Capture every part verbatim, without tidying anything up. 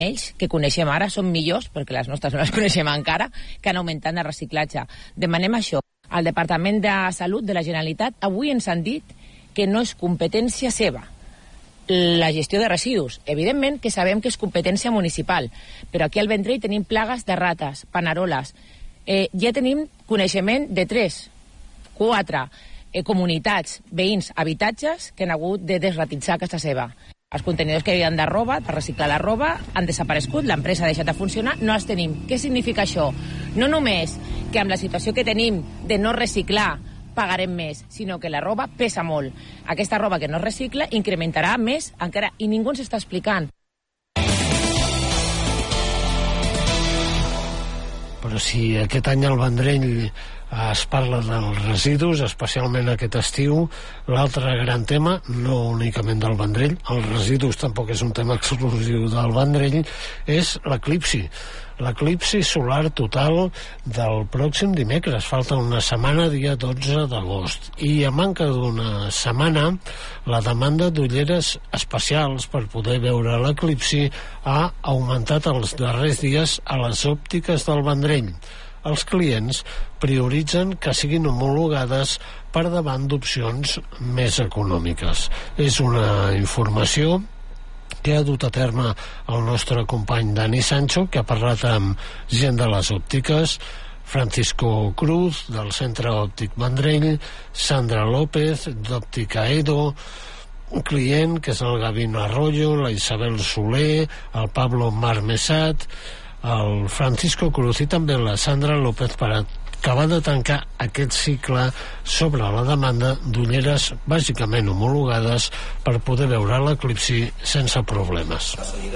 ells que coneixem ara són millors, perquè les nostres no les coneixem encara, que han augmentat el reciclatge. Demanem això. Al Departament de Salut de la Generalitat avui ens han dit que no és competència seva la gestió de residus. Evidentment que sabem que és competència municipal, però aquí al Vendrell tenim plagues de rates, paneroles. Eh, ja tenim coneixement de tres, quatre eh, comunitats, veïns, habitatges que han hagut de desratitzar casa seva. Els contenidors que havien de roba, de reciclar la roba, han desaparegut, l'empresa ha deixat de funcionar, no els tenim. Què significa això? No només que amb la situació que tenim de no reciclar pagarem més, sinó que la roba pesa molt. Aquesta roba que no es recicla incrementarà més encara, i ningú ens està explicant. Però si aquest any al Vendrell es parla dels residus, especialment aquest estiu, l'altre gran tema, no únicament del Vendrell, els residus tampoc és un tema exclusiu del Vendrell, és l'eclipsi. L'eclipsi solar total del pròxim dimecres. Falta una setmana, dia dotze d'agost. I a manca d'una setmana, la demanda d'ulleres especials per poder veure l'eclipsi ha augmentat els darrers dies a les òptiques del Vendrell. Els clients prioritzen que siguin homologades per davant d'opcions més econòmiques. És una informació que ha dut a terme el nostre company Dani Sancho, que ha parlat amb gent de les òptiques, Francisco Cruz, del Centre Òptic Vendrell, Sandra López, d'Òptica Edo, un client, que és el Gavino Arroyo, la Isabel Soler, el Pablo Marmesat, el Francisco Cruz i també la Sandra López, per acabar de tancar aquest cicle sobre la demanda d'ulleres bàsicament homologades per poder veure l'eclipsi sense problemes.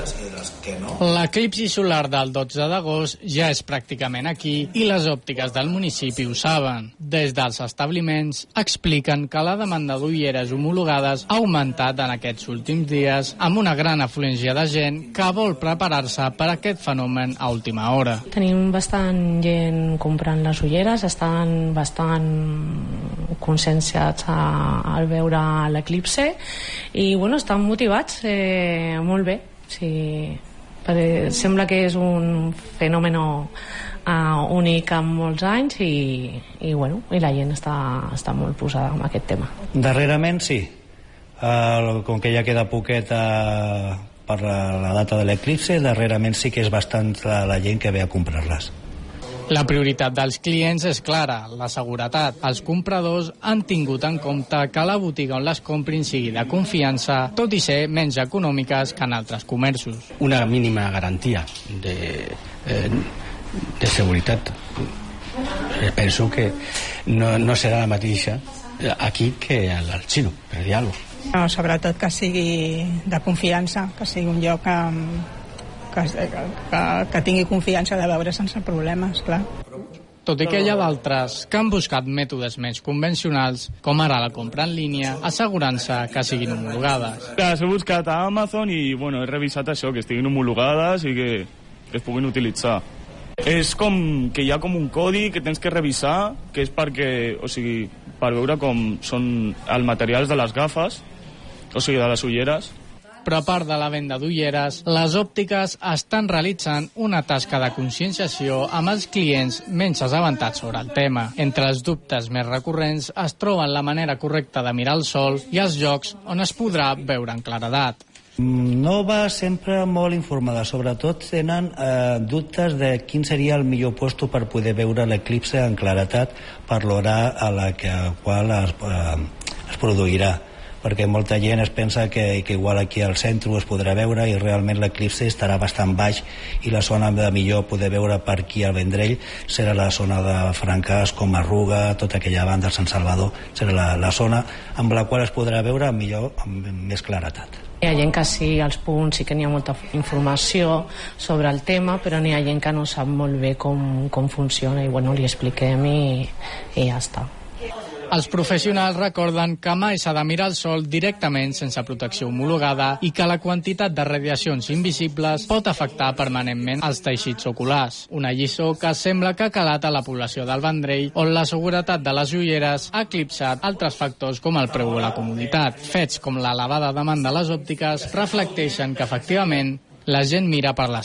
L'eclipsi solar del dotze d'agost ja és pràcticament aquí i les òptiques del municipi ho saben. Des dels establiments expliquen que la demanda d'ulleres homologades ha augmentat en aquests últims dies amb una gran afluència de gent que vol preparar-se per a aquest fenomen a última hora. Tenim bastant gent comprant les ulleres, estan bastant conscienciats a, a veure l'eclipse i bueno, estan motivats eh, molt bé. Sí, perquè sembla que és un fenomen uh, únic en molts anys i, i, bueno, i la gent està, està molt posada en aquest tema. Darrerament sí, uh, com que ja queda poquet uh, per la, la data de l'eclipse, darrerament sí que és bastant la, la gent que ve a comprar-les. La prioritat dels clients és clara, la seguretat. Els compradors han tingut en compte que la botiga on les comprin sigui de confiança, tot i ser menys econòmiques que en altres comerços. Una mínima garantia de, eh, de seguretat. Penso que no, no serà la mateixa aquí que al xino, per dir alguna cosa. No, sobretot que sigui de confiança, que sigui un lloc amb... Que, que, que tingui confiança de veure sense problemes, clar. Tot i que hi ha d'altres que han buscat mètodes més convencionals, com ara la compra en línia, assegurant-se que siguin homologades. Les he buscat a Amazon i bueno, he revisat això, que estiguin homologades i que, que es puguin utilitzar. És com que hi ha com un codi que tens que revisar, que és perquè, o sigui, per veure com són els materials de les gafes, o sigui, de les ulleres. Però a part de la venda d'ulleres, les òptiques estan realitzant una tasca de conscienciació amb els clients menys assabentats sobre el tema. Entre els dubtes més recurrents es troben la manera correcta de mirar el sol i els llocs on es podrà veure en claredat. No va sempre molt informada, sobretot tenen eh, dubtes de quin seria el millor lloc per poder veure l'eclipse en claredat per l'hora a la que, qual es, eh, es produirà, perquè molta gent es pensa que, que igual aquí al centre es podrà veure i realment l'eclipse estarà bastant baix i la zona de millor poder veure per aquí al Vendrell serà la zona de Francàs, com Arruga, tota aquella banda de Sant Salvador, serà la, la zona amb la qual es podrà veure millor, amb més claretat. Hi ha gent que sí, als punts sí que n'hi ha molta informació sobre el tema, però n'hi ha gent que no sap molt bé com, com funciona i bueno, li expliquem i, i ja està. Els professionals recorden que mai s'ha de mirar el sol directament sense protecció homologada i que la quantitat de radiacions invisibles pot afectar permanentment els teixits oculars. Una lliçó que sembla que ha calat a la població del Vendrell, on la seguretat de les ulleres ha eclipsat altres factors com el preu o la comoditat. Fets com l'elevada demanda a les òptiques reflecteixen que efectivament La gent mira per les